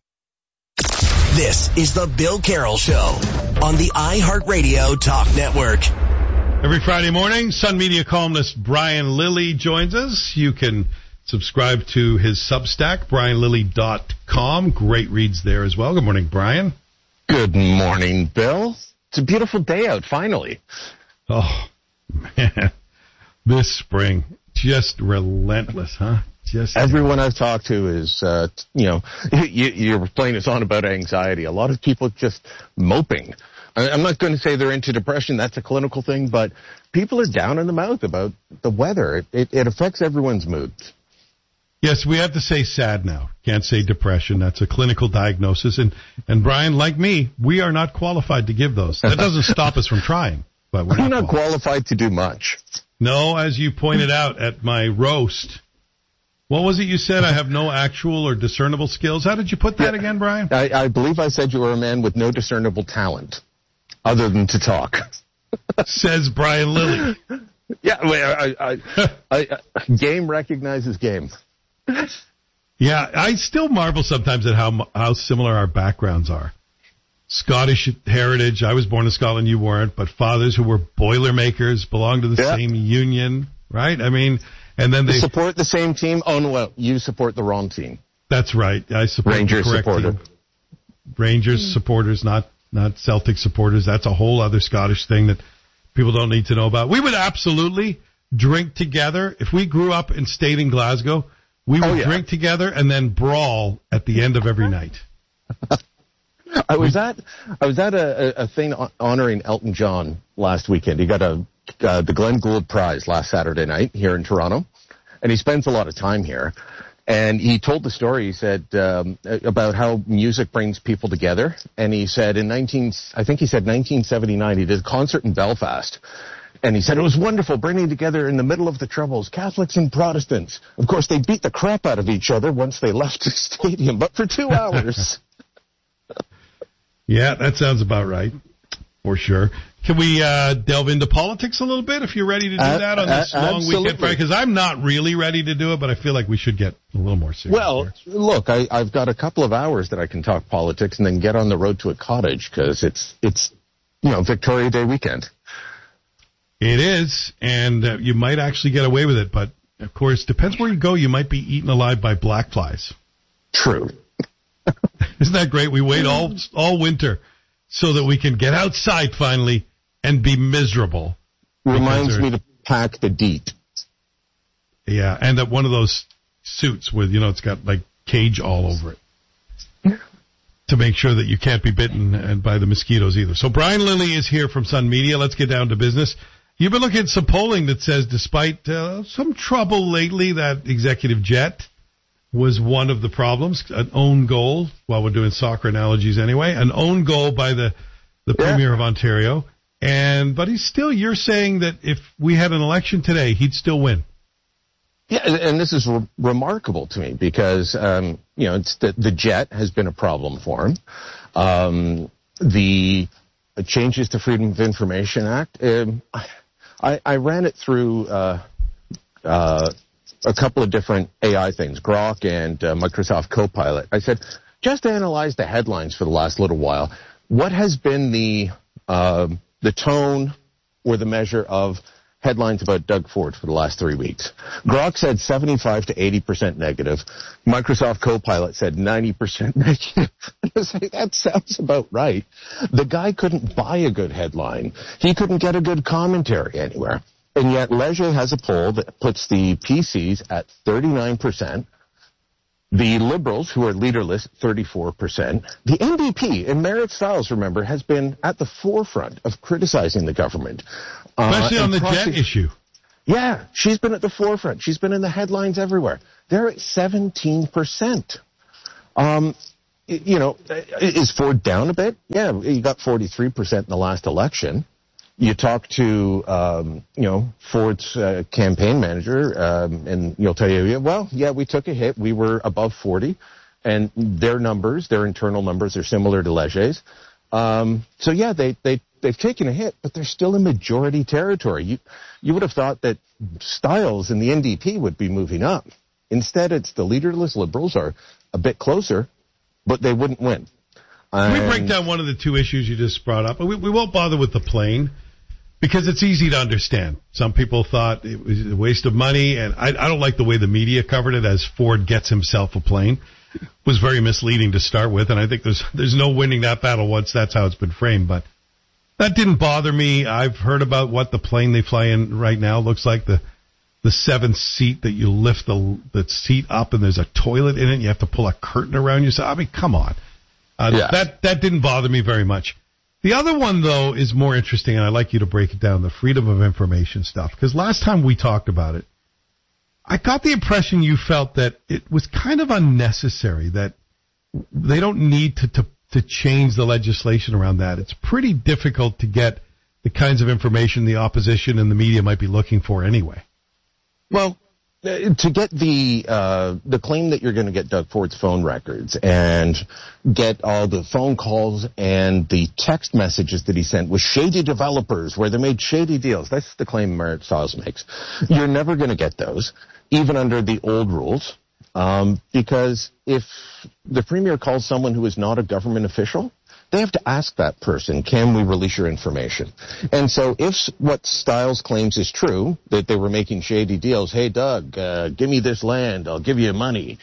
This is the Bill Carroll Show on the iHeartRadio Talk Network. Every Friday morning, Sun Media columnist Brian Lilley joins us. You can subscribe to his Substack, brianlilley.com. Great reads there as well. Good morning, Brian. Good morning, Bill. It's a beautiful day out, finally. Oh, man. This spring, just relentless, huh? Just everyone I've talked to is, you're playing this on about anxiety. A lot of people just moping. I'm not going to say they're into depression. That's a clinical thing, but people are down in the mouth about the weather. It affects everyone's moods. Yes, we have to say sad now. Can't say depression. That's a clinical diagnosis. And Brian, like me, we are not qualified to give those. That doesn't stop us from trying. But we're not qualified to do much. No, as you pointed out at my roast. What was it you said? I have no actual or discernible skills. How did you put that again, Brian? I believe I said you were a man with no discernible talent other than to talk. Says Brian Lilley. Yeah, game recognizes game. Yeah, I still marvel sometimes at how similar our backgrounds are. Scottish heritage. I was born in Scotland, you weren't, but fathers who were Boilermakers belonged to the same union, right? I mean, and then they support the same team. Oh no, well, you support the wrong team. That's right. I support Rangers the correct supporter. team. Rangers supporters, not Celtic supporters. That's a whole other Scottish thing that people don't need to know about. We would absolutely drink together if we grew up and stayed in Glasgow. We would drink together and then brawl at the end of every night. I was at a thing honoring Elton John last weekend. He got the Glenn Gould Prize last Saturday night here in Toronto, and he spends a lot of time here. And he told the story. He said about how music brings people together. And he said in 1979 he did a concert in Belfast. And he said it was wonderful bringing together in the middle of the Troubles Catholics and Protestants. Of course, they beat the crap out of each other once they left the stadium, but for 2 hours. Yeah, that sounds about right, for sure. Can we delve into politics a little bit if you're ready to do that on this long weekend? Because I'm not really ready to do it, but I feel like we should get a little more serious. Well, look, I've got a couple of hours that I can talk politics and then get on the road to a cottage because it's Victoria Day weekend. It is, and you might actually get away with it, but, of course, depends where you go. You might be eaten alive by black flies. True. Isn't that great? We wait all winter so that we can get outside finally and be miserable. Reminds me to pack the DEET. Yeah, and one of those suits with, it's got, like, cage all over it to make sure that you can't be bitten by the mosquitoes either. So Brian Lilley is here from Sun Media. Let's get down to business. You've been looking at some polling that says despite some trouble lately, that executive jet was one of the problems. An own goal, while we're doing soccer analogies anyway, an own goal by the Premier of Ontario. But you're saying that if we had an election today, he'd still win. Yeah, and this is remarkable to me because, it's the jet has been a problem for him. The changes to Freedom of Information Act, I ran it through a couple of different AI things, Grok and Microsoft Copilot. I said, just analyze the headlines for the last little while. What has been the tone or the measure of headlines about Doug Ford for the last 3 weeks? Grok said 75 to 80% negative. Microsoft Copilot said 90% negative. I was like, that sounds about right. The guy couldn't buy a good headline. He couldn't get a good commentary anywhere. And yet Leger has a poll that puts the PCs at 39%. The Liberals, who are leaderless, 34%. The NDP, and Merit Stiles, remember, has been at the forefront of criticizing the government. Especially on the jet issue. Yeah, she's been at the forefront. She's been in the headlines everywhere. They're at 17%. Is Ford down a bit? Yeah, he got 43% in the last election. You talk to, Ford's campaign manager, and he'll tell you, we took a hit. We were above 40, and their internal numbers are similar to Leger's. They've taken a hit, but they're still in majority territory. You would have thought that Stiles and the NDP would be moving up. Instead, it's the leaderless Liberals are a bit closer, but they wouldn't win. Can we break down one of the two issues you just brought up? We won't bother with the plane because it's easy to understand. Some people thought it was a waste of money, and I don't like the way the media covered it as Ford gets himself a plane. It was very misleading to start with, and I think there's no winning that battle once that's how it's been framed. But that didn't bother me. I've heard about what the plane they fly in right now looks like, the seventh seat that you lift the seat up and there's a toilet in it. You have to pull a curtain around you. So, I mean, come on. That didn't bother me very much. The other one, though, is more interesting, and I'd like you to break it down, the freedom of information stuff. Because last time we talked about it, I got the impression you felt that it was kind of unnecessary, that they don't need to change the legislation around that. It's pretty difficult to get the kinds of information the opposition and the media might be looking for anyway. Well, to get the claim that you're going to get Doug Ford's phone records and get all the phone calls and the text messages that he sent with shady developers where they made shady deals, that's the claim Merit Stiles makes. You're never going to get those, even under the old rules, because if the Premier calls someone who is not a government official, they have to ask that person, can we release your information? And so if what Stiles claims is true, that they were making shady deals, hey, Doug, give me this land, I'll give you money.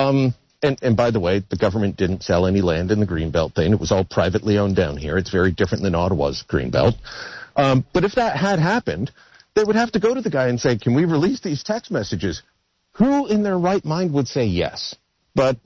And by the way, the government didn't sell any land in the Greenbelt thing. It was all privately owned down here. It's very different than Ottawa's Greenbelt. But if that had happened, they would have to go to the guy and say, can we release these text messages? Who in their right mind would say yes? But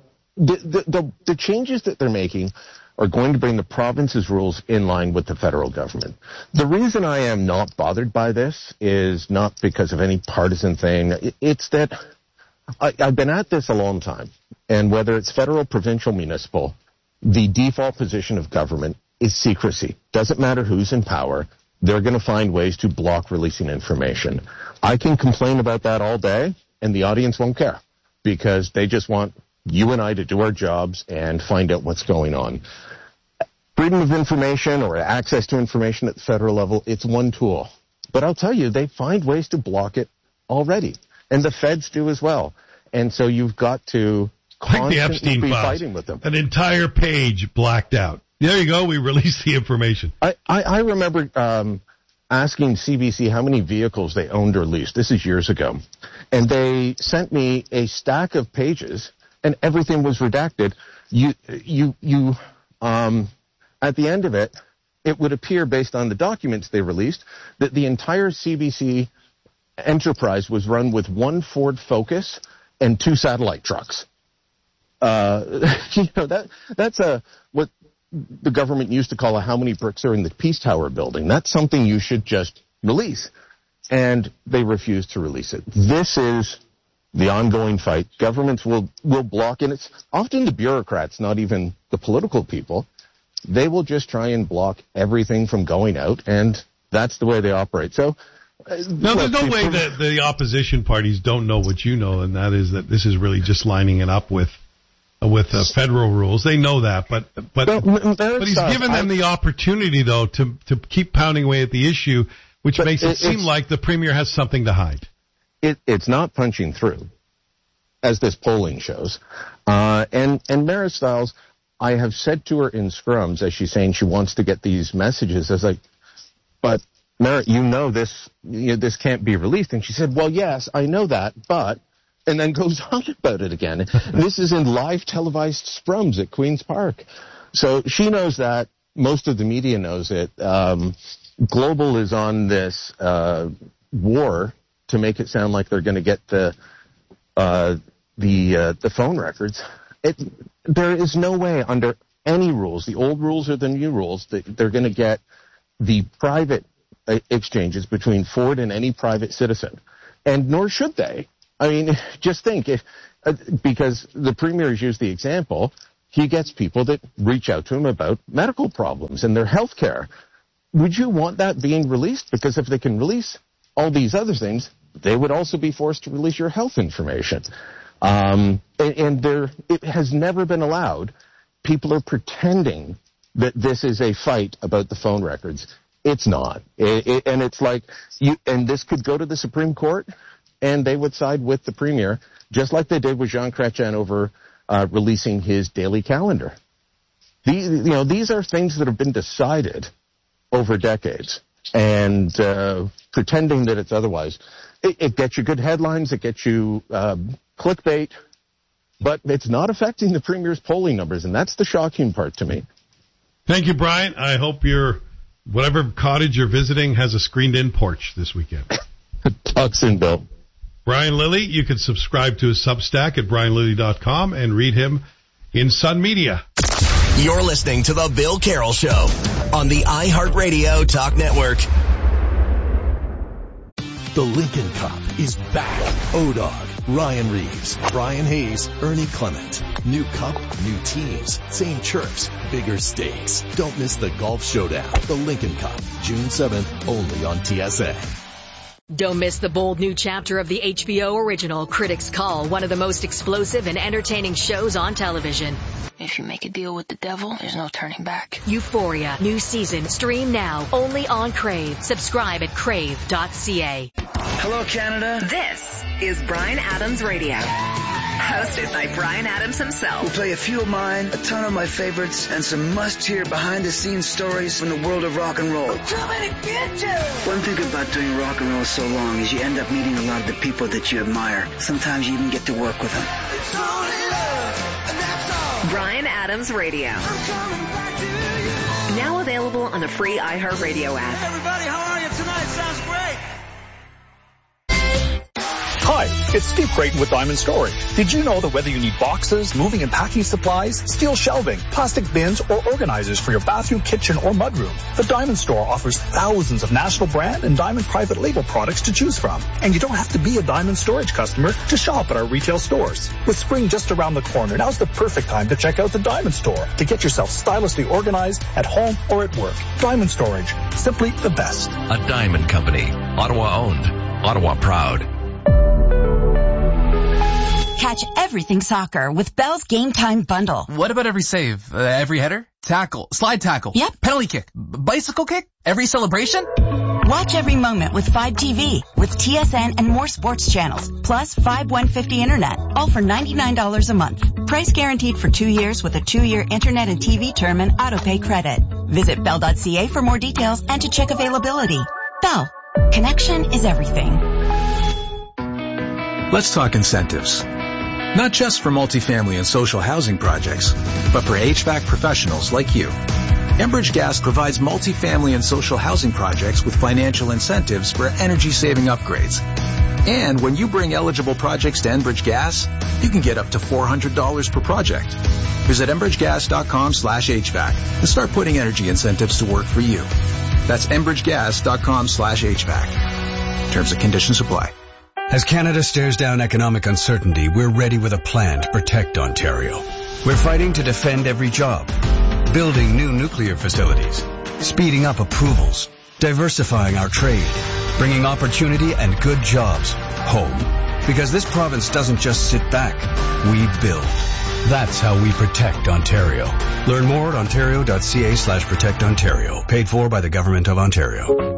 the changes that they're making are going to bring the province's rules in line with the federal government. The reason I am not bothered by this is not because of any partisan thing. It's that I've been at this a long time, and whether it's federal, provincial, municipal, the default position of government is secrecy. Doesn't matter who's in power. They're going to find ways to block releasing information. I can complain about that all day, and the audience won't care because they just want you and I to do our jobs and find out what's going on. Freedom of information or access to information at the federal level, it's one tool. But I'll tell you, they find ways to block it already. And the feds do as well. And so you've got to constantly be fighting with them. An entire page blacked out. There you go, we released the information. I remember asking CBC how many vehicles they owned or leased. This is years ago. And they sent me a stack of pages, and everything was redacted. At the end of it, it would appear, based on the documents they released, that the entire CBC enterprise was run with one Ford Focus and 2 satellite trucks. That's what the government used to call how many bricks are in the Peace Tower building. That's something you should just release. And they refused to release it. This is the ongoing fight. Governments will block, and it's often the bureaucrats, not even the political people. They will just try and block everything from going out, and that's the way they operate. So No, there's no way that the opposition parties don't know what you know, and that is that this is really just lining it up with federal rules. They know that, but he's given them the opportunity, though, to keep pounding away at the issue, which makes it seem like the Premier has something to hide. It's not punching through, as this polling shows. And Marit Stiles, I have said to her in scrums, as she's saying she wants to get these messages, I was like, but Marit, this can't be released. And she said, well, yes, I know that, but, and then goes on about it again. This is in live televised scrums at Queen's Park. So she knows that. Most of the media knows it. Global is on this war to make it sound like they're going to get the phone records. There is no way under any rules, the old rules or the new rules, that they're going to get the private exchanges between Ford and any private citizen. And nor should they. I mean, just think, because the Premier has used the example, he gets people that reach out to him about medical problems and their health care. Would you want that being released? Because if they can release all these other things, they would also be forced to release your health information. It has never been allowed. People are pretending that this is a fight about the phone records. It's not. And it's like, and this could go to the Supreme Court, and they would side with the Premier, just like they did with Jean Chrétien over releasing his daily calendar. These are things that have been decided over decades, and pretending that it's otherwise. It gets you good headlines, it gets you clickbait, but it's not affecting the Premier's polling numbers, and that's the shocking part to me. Thank you, Brian. I hope whatever cottage you're visiting has a screened-in porch this weekend. Talk soon, Bill. Brian Lilley, you can subscribe to his Substack at brianlilley.com and read him in Sun Media. You're listening to The Bill Carroll Show on the iHeartRadio Talk Network. The Lincoln Cup is back. O-Dog, Ryan Reeves, Brian Hayes, Ernie Clement. New cup, new teams, same chirps, bigger stakes. Don't miss the golf showdown. The Lincoln Cup, June 7th, only on TSN. Don't miss the bold new chapter of the HBO original Critics' Call, one of the most explosive and entertaining shows on television. If you make a deal with the devil, there's no turning back. Euphoria, new season, stream now, only on Crave. Subscribe at crave.ca. Hello, Canada. This is Bryan Adams Radio. Hosted by Bryan Adams himself. We'll play a few of mine, a ton of my favorites, and some must-hear behind-the-scenes stories from the world of rock and roll. Too many bitches! One thing about doing rock and roll so long is you end up meeting a lot of the people that you admire. Sometimes you even get to work with them. It's only love, and that's all. Bryan Adams Radio. I'm coming back to you. Now available on the free iHeartRadio app. Hey everybody, how are you tonight? Sounds great. Hi, it's Steve Creighton with Diamond Storage. Did you know that whether you need boxes, moving and packing supplies, steel shelving, plastic bins, or organizers for your bathroom, kitchen, or mudroom, the Diamond Store offers thousands of national brand and Diamond private label products to choose from. And you don't have to be a Diamond Storage customer to shop at our retail stores. With spring just around the corner, now's the perfect time to check out the Diamond Store to get yourself stylishly organized at home or at work. Diamond Storage, simply the best. A Diamond Company, Ottawa owned, Ottawa proud. Catch everything soccer with Bell's Game Time Bundle. What about every save? Every header? Tackle? Slide tackle? Yep. Penalty kick? Bicycle kick? Every celebration? Watch every moment with 5TV, with TSN and more sports channels, plus 5150 internet, all for $99 a month. Price guaranteed for 2 years with a 2-year internet and TV term and autopay credit. Visit Bell.ca for more details and to check availability. Bell. Connection is everything. Let's talk incentives. Not just for multifamily and social housing projects, but for HVAC professionals like you. Enbridge Gas provides multifamily and social housing projects with financial incentives for energy-saving upgrades. And when you bring eligible projects to Enbridge Gas, you can get up to $400 per project. Visit enbridgegas.com/HVAC and start putting energy incentives to work for you. That's enbridgegas.com/HVAC. Terms and conditions apply. As Canada stares down economic uncertainty, we're ready with a plan to protect Ontario. We're fighting to defend every job, building new nuclear facilities, speeding up approvals, diversifying our trade, bringing opportunity and good jobs home. Because this province doesn't just sit back, we build. That's how we protect Ontario. Learn more at ontario.ca/protectontario. Paid for by the Government of Ontario.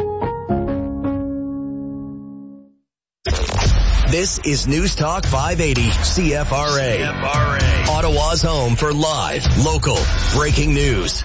This is News Talk 580 CFRA. Ottawa's home for live, local, breaking news.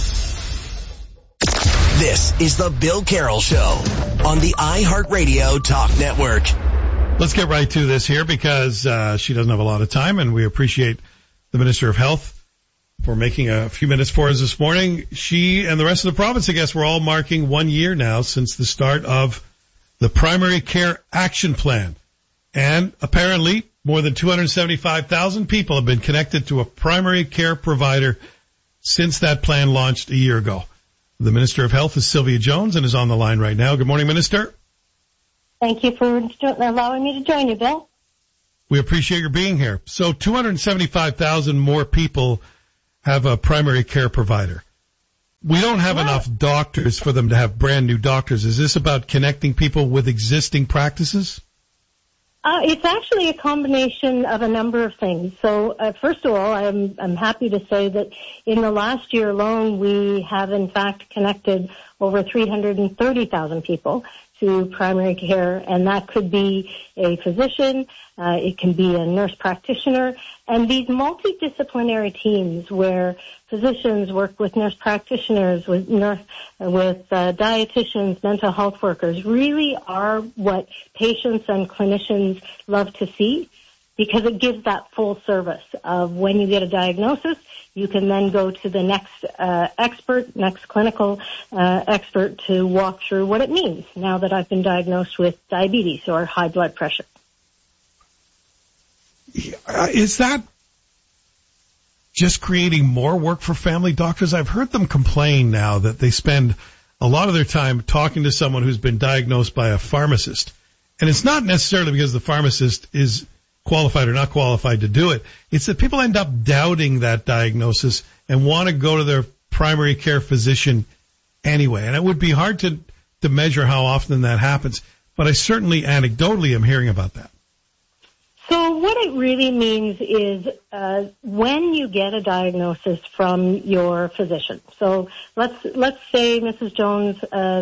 This is the Bill Carroll Show on the iHeartRadio Talk Network. Let's get right to this here because she doesn't have a lot of time, and we appreciate the Minister of Health for making a few minutes for us this morning. She and the rest of the province, I guess, we're all marking 1 year now since the start of the Primary Care Action Plan. And apparently, more than 275,000 people have been connected to a primary care provider since that plan launched a year ago. The Minister of Health is Sylvia Jones and is on the line right now. Good morning, Minister. Thank you for allowing me to join you, Bill. We appreciate your being here. So 275,000 more people have a primary care provider. We don't have enough doctors for them to have brand new doctors. Is this about connecting people with existing practices? It's actually a combination of a number of things. So, first of all, I'm happy to say that in the last year alone, we have in fact connected over 330,000 people to primary care, and that could be a physician, it can be a nurse practitioner, and these multidisciplinary teams where physicians work with nurse practitioners, with dietitians, mental health workers, really are what patients and clinicians love to see, because it gives that full service of when you get a diagnosis, you can then go to the next next clinical expert to walk through what it means now that I've been diagnosed with diabetes or high blood pressure. Is that just creating more work for family doctors? I've heard them complain now that they spend a lot of their time talking to someone who's been diagnosed by a pharmacist. And it's not necessarily because the pharmacist is qualified or not qualified to do it. It's that people end up doubting that diagnosis and want to go to their primary care physician anyway. And it would be hard to measure how often that happens. But I certainly anecdotally am hearing about that. So what it really means is when you get a diagnosis from your physician. So let's say Mrs. Jones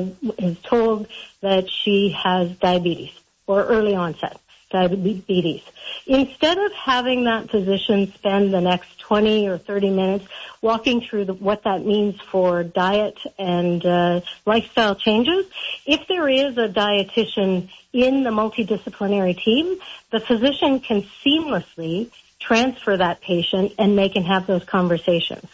is told that she has diabetes or early onset diabetes. Instead of having that physician spend the next 20 or 30 minutes walking through what that means for diet and lifestyle changes, if there is a dietitian in the multidisciplinary team, the physician can seamlessly transfer that patient and they can have those conversations.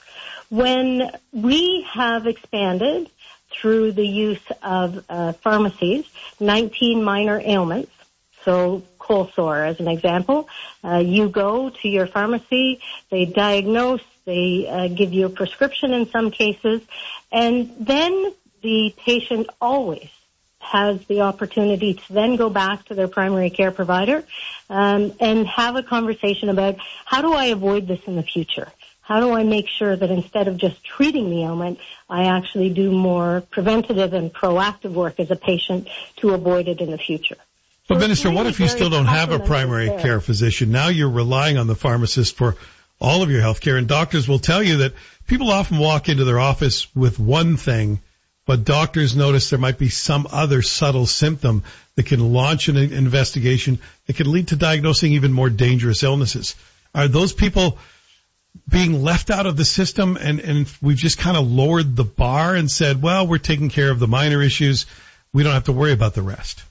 When we have expanded through the use of pharmacies, 19 minor ailments, so cold sore as an example, you go to your pharmacy, they diagnose, they give you a prescription in some cases, and then the patient always has the opportunity to then go back to their primary care provider and have a conversation about how do I avoid this in the future? How do I make sure that instead of just treating the ailment, I actually do more preventative and proactive work as a patient to avoid it in the future? But Minister, what if you still don't have a primary care physician? Now you're relying on the pharmacist for all of your health care, and doctors will tell you that people often walk into their office with one thing, but doctors notice there might be some other subtle symptom that can launch an investigation that can lead to diagnosing even more dangerous illnesses. Are those people being left out of the system and we've just kind of lowered the bar and said, well, we're taking care of the minor issues, we don't have to worry about the rest?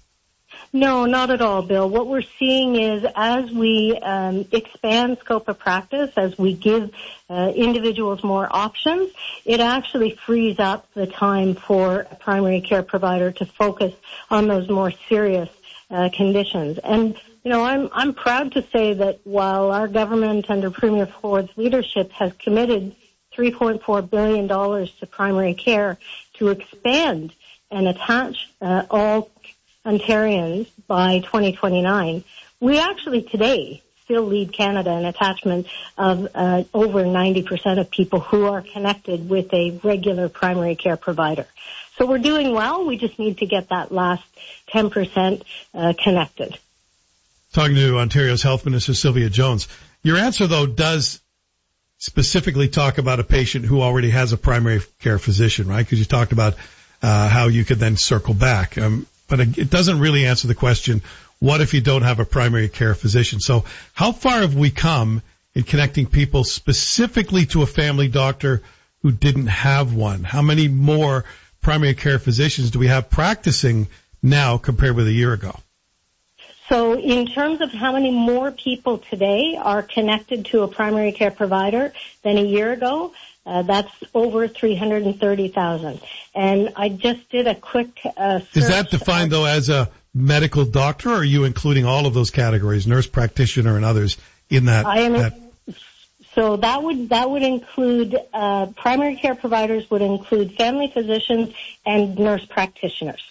No, not at all, Bill. What we're seeing is as we expand scope of practice, as we give individuals more options, it actually frees up the time for a primary care provider to focus on those more serious conditions. And, you know, I'm proud to say that while our government under Premier Ford's leadership has committed $3.4 billion to primary care to expand and attach all Ontarians by 2029, we actually today still lead Canada in attachment of over 90% of people who are connected with a regular primary care provider. So we're doing well. We just need to get that last 10% connected. Talking to Ontario's Health Minister Sylvia Jones. Your answer, though, does specifically talk about a patient who already has a primary care physician, right? Because you talked about how you could then circle back. But it doesn't really answer the question, what if you don't have a primary care physician? So how far have we come in connecting people specifically to a family doctor who didn't have one? How many more primary care physicians do we have practicing now compared with a year ago? So in terms of how many more people today are connected to a primary care provider than a year ago, that's over 330,000. And I just did a quick search. Is that defined, though, as a medical doctor, or are you including all of those categories, nurse practitioner and others, in that? So that would include primary care providers, would include family physicians and nurse practitioners.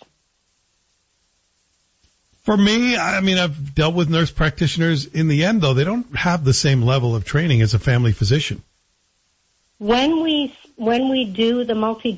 For me, I mean, I've dealt with nurse practitioners. In the end, though, they don't have the same level of training as a family physician. When we do the